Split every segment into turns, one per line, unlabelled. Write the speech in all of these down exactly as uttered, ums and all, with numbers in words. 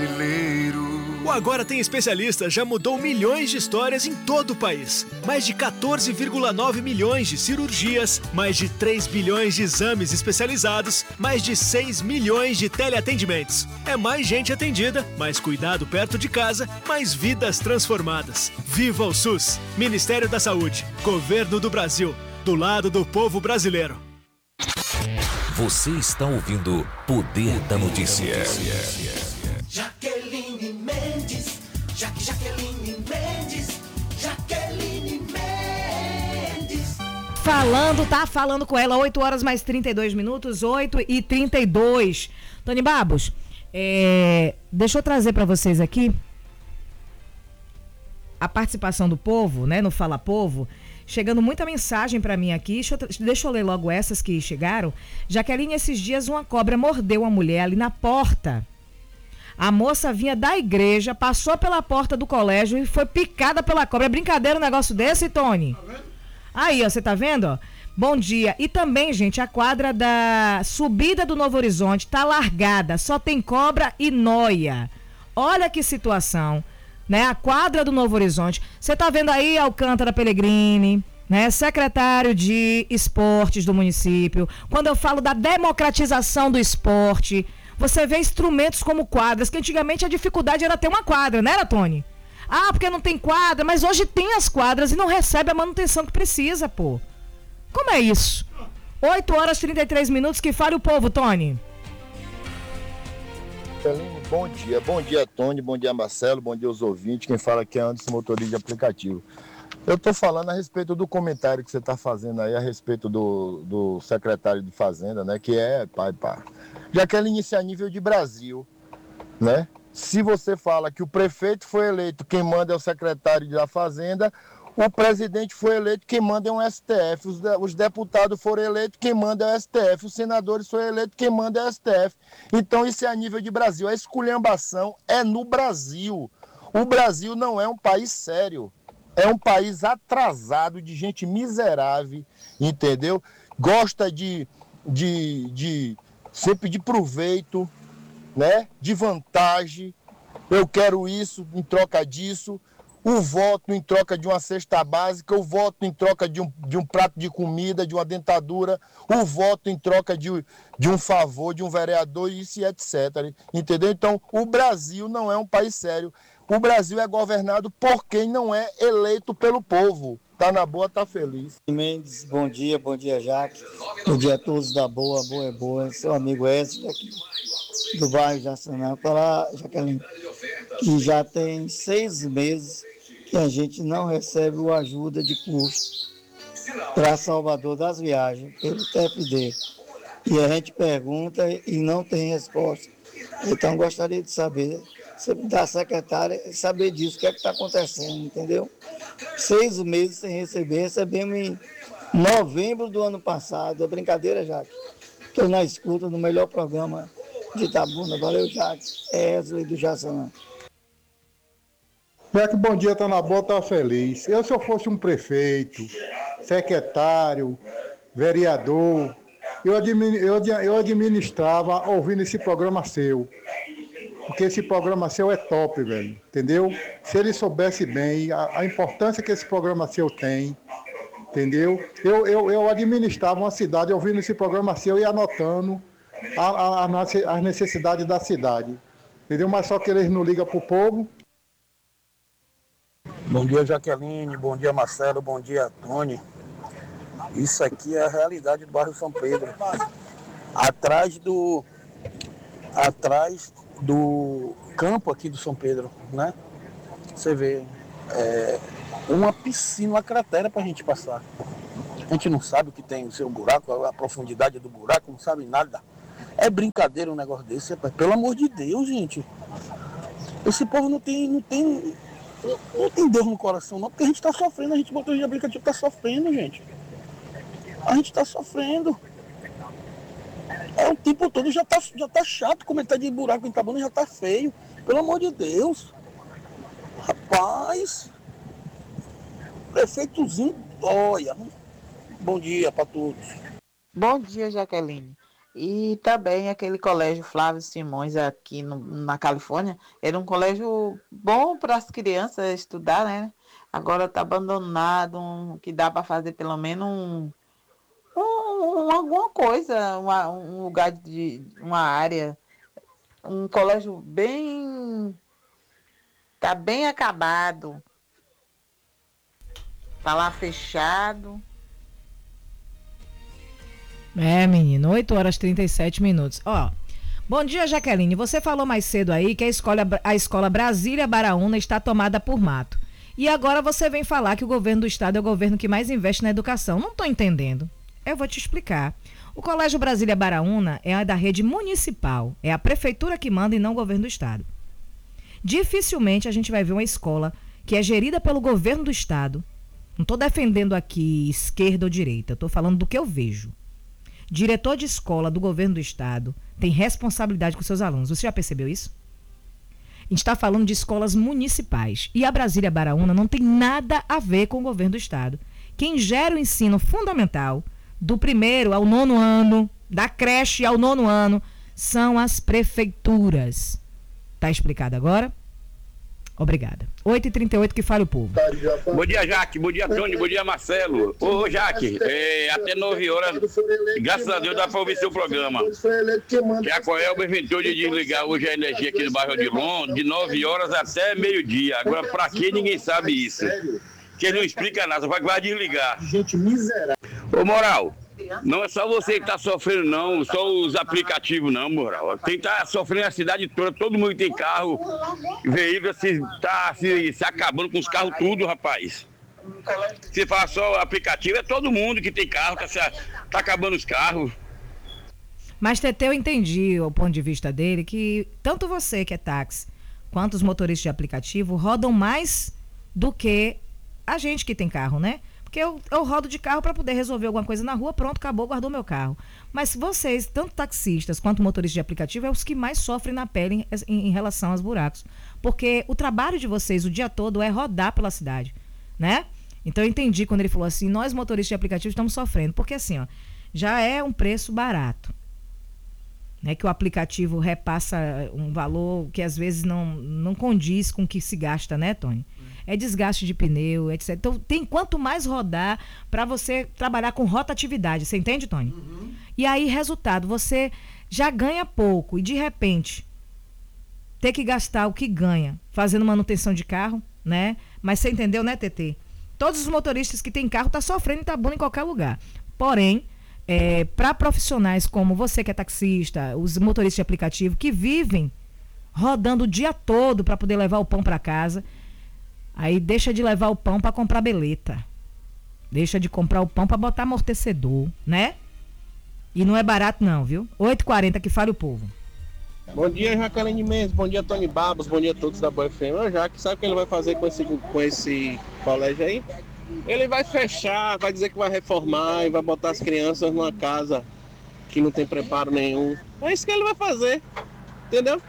brasileiro.
O Agora Tem Especialista já mudou milhões de histórias em todo o país. Mais de quatorze vírgula nove milhões de cirurgias, mais de três bilhões de exames especializados, mais de seis milhões de teleatendimentos. É mais gente atendida, mais cuidado perto de casa, mais vidas transformadas. Viva o SUS! Ministério da Saúde, Governo do Brasil, do lado do povo brasileiro.
Você está ouvindo Poder da Notícia.
Jaqueline Mendes, Jaque Jaqueline Mendes, Jaqueline Mendes.
Falando, tá falando com ela, oito horas mais trinta e dois minutos, oito e trinta e dois. Tony Babos, é, deixa eu trazer para vocês aqui a participação do povo, né, no Fala Povo. Chegando muita mensagem para mim aqui. Deixa eu, deixa eu ler logo essas que chegaram. Jaqueline, esses dias uma cobra mordeu uma mulher ali na porta. A moça vinha da igreja, passou pela porta do colégio e foi picada pela cobra. É brincadeira um negócio desse, Tony? Tá vendo? Aí, ó, você tá vendo, ó? Bom dia. E também, gente, a quadra da subida do Novo Horizonte tá largada. Só tem cobra e noia. Olha que situação, né? A quadra do Novo Horizonte. Você tá vendo aí Alcântara Pellegrini, né? Secretário de Esportes do município. Quando eu falo da democratização do esporte, você vê instrumentos como quadras, que antigamente a dificuldade era ter uma quadra, né, Tony? Ah, porque não tem quadra, mas hoje tem as quadras e não recebe a manutenção que precisa, pô. Como é isso? oito horas e trinta e três minutos, que fale o povo, Tony.
Bom dia, bom dia, Tony, bom dia, Marcelo, bom dia aos ouvintes. Quem fala aqui é Anderson, motorista de aplicativo. Eu estou falando a respeito do comentário que você está fazendo aí, a respeito do, do secretário de Fazenda, né, que é pai, pá. Jaqueline, isso é a nível de Brasil, né? Se você fala que o prefeito foi eleito, quem manda é o secretário da Fazenda, o presidente foi eleito, quem manda é um S T F, os, de, os deputados foram eleitos, quem manda é o S T F, os senadores foram eleitos, quem manda é o S T F. Então isso é a nível de Brasil, a esculhambação é no Brasil. O Brasil não é um país sério, é um país atrasado, de gente miserável, entendeu? Gosta de... de, de sempre de proveito, né? De vantagem. Eu quero isso em troca disso. O voto em troca de uma cesta básica, o voto em troca de um, de um prato de comida, de uma dentadura, o voto em troca de, de um favor, de um vereador, isso e etcétera. Entendeu? Então, o Brasil não é um país sério. O Brasil é governado por quem não é eleito pelo povo. Tá na boa, tá feliz.
Mendes, bom dia, bom dia, Jaque. Bom dia a todos da boa, boa é boa. Seu amigo Edson, aqui do bairro Jaçanã. Falar, Jaqueline, que já tem seis meses que a gente não recebe o ajuda de custo para Salvador das viagens, pelo T F D. E a gente pergunta e não tem resposta. Então, gostaria de saber, da secretária, saber disso, o que é que está acontecendo, entendeu? Seis meses sem receber, recebemos em novembro do ano passado. É brincadeira, Jaque. Estou na escuta, no melhor programa de Itabuna. Valeu, Jaque. É Wesley do Jaçanã.
Jaque, bom dia, tá na boa, tá feliz. Eu, se eu fosse um prefeito, secretário, vereador, eu, admin, eu, eu administrava ouvindo esse programa seu. Porque esse programa seu é top, velho, entendeu? Se ele soubesse bem a, a importância que esse programa seu tem, entendeu? Eu, eu, eu administrava uma cidade ouvindo esse programa seu e anotando a, a, a, as necessidades da cidade, entendeu? Mas só que eles não ligam pro povo.
Bom dia, Jaqueline, bom dia, Marcelo, bom dia, Tony. Isso aqui é a realidade do bairro São Pedro. Atrás do... Atrás... do campo aqui do São Pedro, né? Você vê é, uma piscina, uma cratera pra gente passar. A gente não sabe o que tem o seu buraco, a profundidade do buraco, não sabe nada. É brincadeira um negócio desse, rapaz. Pelo amor de Deus, gente. Esse povo não tem, não tem, não tem Deus no coração, não, porque a gente tá sofrendo, a gente botou de aplicativo, tá sofrendo, gente. A gente tá sofrendo. É o tempo todo, já tá, já tá chato, como ele tá de buraco em Itabuna, já tá feio. Pelo amor de Deus. Rapaz. Prefeitozinho, olha. Bom dia pra todos.
Bom dia, Jaqueline.
E também aquele colégio Flávio Simões aqui no, na Califórnia, era um colégio bom para as crianças estudar, né? Agora está abandonado, um, que dá para fazer pelo menos um, um, um- alguma coisa, uma- um lugar de uma área, um colégio bem, tá bem acabado, tá lá fechado.
É, menino, oito horas e trinta e sete minutos. Ó, bom dia, Jaqueline. Você falou mais cedo aí que a escola, a escola Brasília Baraúna está tomada por mato. E agora você vem falar que o governo do estado é o governo que mais investe na educação. Não estou entendendo. Eu vou te explicar. O Colégio Brasília Baraúna é da rede municipal. É a prefeitura que manda e não o governo do estado. Dificilmente a gente vai ver uma escola que é gerida pelo governo do estado. Não estou defendendo aqui esquerda ou direita. Estou falando do que eu vejo. Diretor de escola do governo do estado tem responsabilidade com seus alunos. Você já percebeu isso? A gente está falando de escolas municipais. E a Brasília Baraúna não tem nada a ver com o governo do estado. Quem gera o ensino fundamental, do primeiro ao nono ano, da creche ao nono ano, são as prefeituras. Tá explicado agora? Obrigada. oito e trinta e oito, que fale o povo.
Bom dia, Jaque. Bom dia, Tony. Bom dia, Marcelo. Ô, Jaque, é, até nove horas, graças a Deus, dá para ouvir seu programa. Que a Coelba inventou de desligar hoje a energia aqui no bairro de Londres, de nove horas até meio-dia. Agora, para que ninguém sabe isso? Que ele não explica nada, só vai desligar. Gente miserável. Ô, Moral, não é só você que está sofrendo, não, só os aplicativos, não, Moral. Quem está sofrendo é a cidade toda, todo mundo que tem carro, veículo, se, tá se, se acabando com os carros tudo, rapaz. Se fala só aplicativo, é todo mundo que tem carro, tá, se, tá acabando os carros.
Mas, Tete, eu entendi o ponto de vista dele, que tanto você que é táxi, quanto os motoristas de aplicativo rodam mais do que a gente que tem carro, né? Porque eu, eu rodo de carro para poder resolver alguma coisa na rua, pronto, acabou, guardou meu carro. Mas vocês, tanto taxistas quanto motoristas de aplicativo, é os que mais sofrem na pele em, em, em relação aos buracos. Porque o trabalho de vocês o dia todo é rodar pela cidade, né? Então eu entendi quando ele falou assim, nós motoristas de aplicativo estamos sofrendo. Porque assim, ó, já é um preço barato, né? Que o aplicativo repassa um valor que às vezes não, não condiz com o que se gasta, né, Tony? É desgaste de pneu, etcétera. Então, tem quanto mais rodar para você trabalhar com rotatividade. Você entende, Tony? Uhum. E aí, resultado, você já ganha pouco e, de repente, ter que gastar o que ganha fazendo manutenção de carro, né? Mas você entendeu, né, T T? Todos os motoristas que têm carro estão sofrendo e tá bom em qualquer lugar. Porém, é, para profissionais como você que é taxista, os motoristas de aplicativo que vivem rodando o dia todo para poder levar o pão para casa, aí deixa de levar o pão para comprar beleta. Deixa de comprar o pão para botar amortecedor, né? E não é barato não, viu? oito e quarenta, que fale o povo.
Bom dia, Jaqueline Mendes. Bom dia, Tony Babos. Bom dia a todos da Boa F M. O Jaque, sabe o que ele vai fazer com esse, com esse colégio aí? Ele vai fechar, vai dizer que vai reformar e vai botar as crianças numa casa que não tem preparo nenhum. É isso que ele vai fazer, entendeu?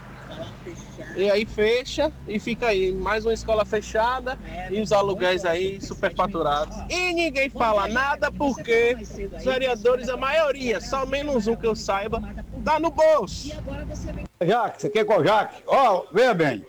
E aí fecha e fica aí, mais uma escola fechada e os aluguéis aí superfaturados. E ninguém fala nada porque os vereadores, a maioria, só menos um que eu saiba, tá no bolso.
Jaque, você quer com o Jaque? Ó, oh, veja bem,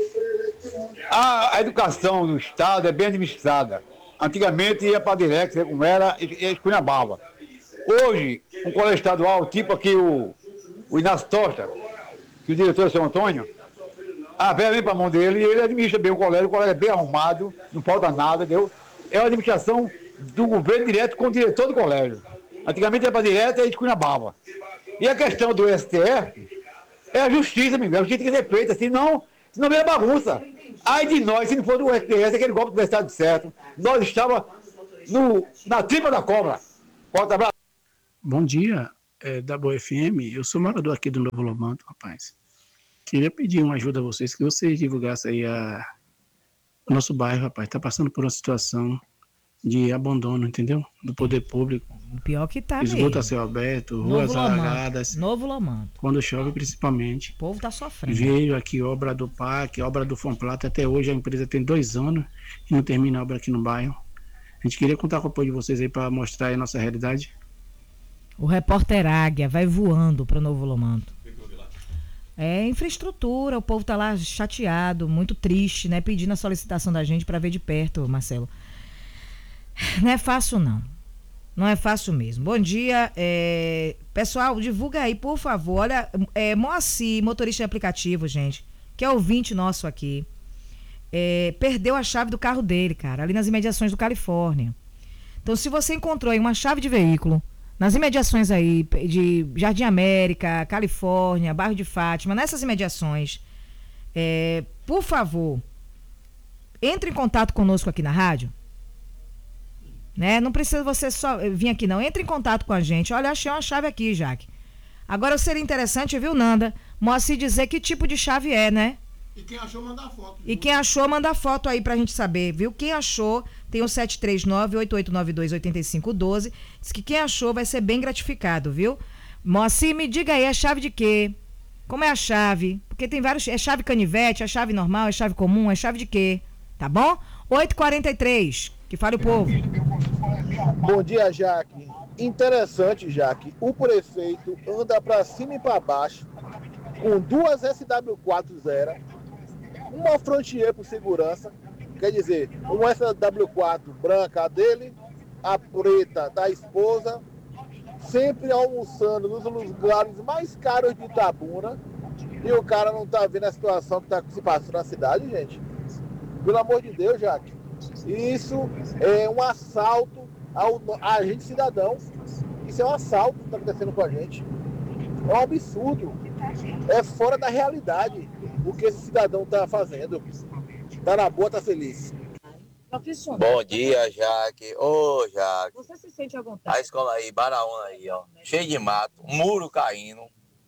a, a educação do Estado é bem administrada. Antigamente ia para direto, como era, e, e escunhambava. Hoje, um colégio estadual, tipo aqui o, o Inácio Tosta, que o diretor é o seu Antônio, a verba vem para a mão dele e ele administra bem o colégio, o colégio é bem arrumado, não falta nada, entendeu? É uma administração do governo direto com o diretor do colégio. Antigamente ia para direto e a gente escunhambava. E a questão do S T F é a justiça, amigo, a justiça tem que ser feita, senão, senão vira bagunça. Ai de nós, se não for do S T F, aquele golpe do Estado certo, nós estávamos no, na tripa da cobra. Pode abraço.
Bom dia, é, da Boa F M, eu sou morador aqui do Novo Lomanto, rapaz. Queria pedir uma ajuda a vocês, que vocês divulgassem aí a, o nosso bairro, rapaz. Está passando por uma situação de abandono, entendeu? Do poder público.
O pior que tá mesmo.
Esgoto a céu aberto, ruas alagadas.
Novo Lomanto.
Quando chove, principalmente.
O povo tá sofrendo.
Veio aqui obra do P A C, obra do Fomplata. Até hoje a empresa tem dois anos e não termina a obra aqui no bairro. A gente queria contar com o apoio de vocês aí para mostrar aí a nossa realidade.
O repórter Águia vai voando para o Novo Lomanto. É infraestrutura, o povo tá lá chateado, muito triste, né? Pedindo a solicitação da gente para ver de perto, Marcelo. Não é fácil, não. Não é fácil mesmo. Bom dia. É... Pessoal, divulga aí, por favor. Olha, é, Moacir, motorista de aplicativo, gente, que é ouvinte nosso aqui, é, perdeu a chave do carro dele, cara, ali nas imediações do Califórnia. Então, se você encontrou aí uma chave de veículo nas imediações aí de Jardim América, Califórnia, bairro de Fátima, nessas imediações, é, por favor, entre em contato conosco aqui na rádio. Né? Não precisa você só vir aqui não, entre em contato com a gente. Olha, achei uma chave aqui, Jaque. Agora seria interessante, viu, Nanda, Moacir dizer que tipo de chave é, né?
E quem achou, manda foto.
E quem achou, manda foto aí pra gente saber, viu? Quem achou, tem o sete três nove, oito oito nove dois, oito cinco um dois. Diz que quem achou vai ser bem gratificado, viu? Moacir, me diga aí, é chave de quê? Como é a chave? Porque tem vários, é chave canivete, é chave normal, é chave comum, é chave de quê? Tá bom? oito e quarenta e três, que fale o povo.
Bom dia, Jaque. Interessante, Jaque. O prefeito anda pra cima e pra baixo com duas S W quatro zero, uma Frontier por segurança, quer dizer, uma S W quatro branca a dele, a preta da esposa, sempre almoçando nos lugares mais caros de Itabuna, e o cara não tá vendo a situação que tá se passando na cidade, gente. Pelo amor de Deus, Jaque. Isso é um assalto ao a gente cidadão. Isso é um assalto que está acontecendo com a gente. É um absurdo. É fora da realidade o que esse cidadão está fazendo. Tá na boa, tá feliz.
Bom dia, Jaque. Ô, Jaque.
Você se sente à vontade?
A escola aí, Baraúna aí, ó. Cheio de mato, muro caindo.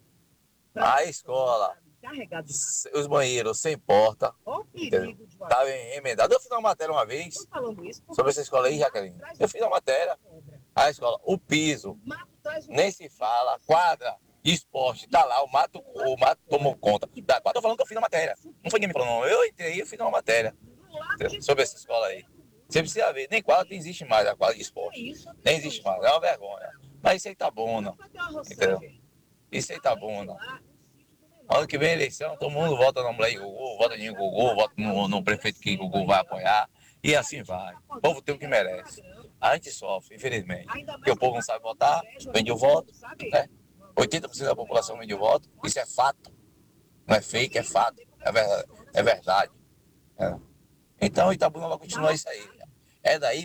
A escola, os banheiros sem porta. Entendeu? Tava emendado. Eu fiz uma matéria uma vez sobre essa escola aí, Jaqueline. Eu fiz uma matéria. A escola, o piso, nem se fala, quadra, esporte, tá lá, o mato, o mato tomou conta. Da quadra, tô falando que eu fiz uma matéria. Não foi ninguém me falou, não. Eu entrei e fiz uma matéria sobre essa escola aí. Você precisa ver, nem quadra nem existe mais a quadra de esporte. Nem existe mais, é uma vergonha. Mas isso aí tá bom, não. Entendeu? Isso aí tá bom, não. Ano que vem eleição, todo mundo vota na mulher de Gugu, vota em Gugu, vota no, no prefeito que Gugu vai apoiar. E assim vai. O povo tem o que merece. A gente sofre, infelizmente. Porque o povo não sabe votar, vende o voto, né? oitenta por cento da população vende o voto. Isso é fato. Não é fake, é fato. É verdade. É verdade. É. Então Itabuna vai continuar isso aí. É daí